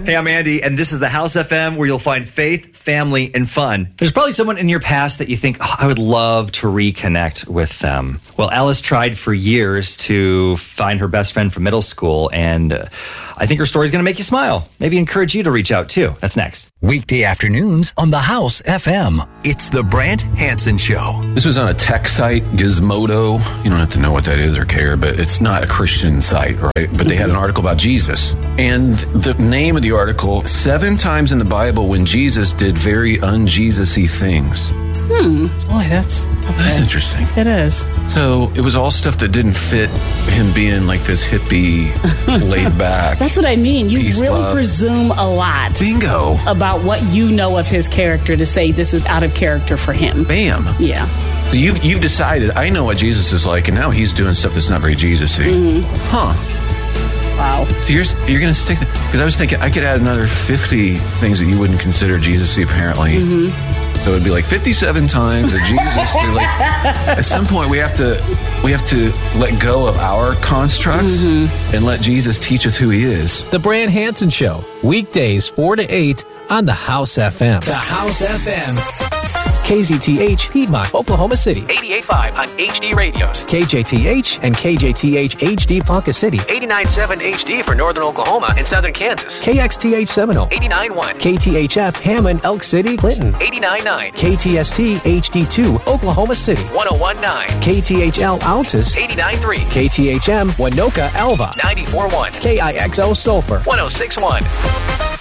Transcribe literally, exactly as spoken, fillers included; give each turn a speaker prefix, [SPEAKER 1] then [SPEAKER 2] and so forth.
[SPEAKER 1] Hey, I'm Andy, and this is the House F M, where you'll find faith, family, and fun. There's probably someone in your past that you think, oh, I would love to reconnect with them. Well, Alice tried for years to find her best friend from middle school, and uh, I think her story is going to make you smile. Maybe encourage you to reach out, too. That's next.
[SPEAKER 2] Weekday afternoons on the House F M. It's the Brant Hansen Show.
[SPEAKER 3] This was on a tech site, Gizmodo. You don't have to know what that is or care, but it's not a Christian site, right? But they had an article about Jesus. And the name of the article, seven times in the Bible when Jesus did very un-Jesus-y things.
[SPEAKER 4] Hmm. Boy, that's... Okay.
[SPEAKER 3] That's interesting.
[SPEAKER 4] It is.
[SPEAKER 3] So it was all stuff that didn't fit him being like this hippie, laid back.
[SPEAKER 4] That's what I mean. You
[SPEAKER 3] peace,
[SPEAKER 4] really
[SPEAKER 3] love.
[SPEAKER 4] presume a lot.
[SPEAKER 3] Bingo.
[SPEAKER 4] About what you know of his character to say this is out of character for him.
[SPEAKER 3] Bam.
[SPEAKER 4] Yeah.
[SPEAKER 3] So you've, you've decided, I know what Jesus is like, and now he's doing stuff that's not very Jesus-y.
[SPEAKER 4] Mm-hmm.
[SPEAKER 3] Huh.
[SPEAKER 4] Wow.
[SPEAKER 3] So you're, you're going to stick... Because I was thinking I could add another fifty things that you wouldn't consider Jesus-y, apparently. Mm-hmm. So it'd be like fifty-seven times that Jesus. Like, at some point, we have to we have to let go of our constructs mm-hmm. and let Jesus teach us who he is.
[SPEAKER 5] The Brant Hansen Show, weekdays four to eight on the House F M.
[SPEAKER 2] The House F M.
[SPEAKER 5] K Z T H, Piedmont, Oklahoma City.
[SPEAKER 6] eighty-eight point five on H D radios.
[SPEAKER 5] K J T H and K J T H H D Ponca City.
[SPEAKER 6] eighty-nine point seven H D for northern Oklahoma and southern Kansas.
[SPEAKER 5] K X T H Seminole.
[SPEAKER 6] eighty-nine point one.
[SPEAKER 5] K T H F Hammond, Elk City, Clinton.
[SPEAKER 6] eighty-nine point nine.
[SPEAKER 5] K T S T H D two, Oklahoma City.
[SPEAKER 6] one oh one point nine.
[SPEAKER 5] K T H L Altus.
[SPEAKER 6] eighty-nine point three.
[SPEAKER 5] K T H M Winoka Alva.
[SPEAKER 6] ninety-four point one.
[SPEAKER 5] K I X O Sulphur.
[SPEAKER 6] one oh six point one.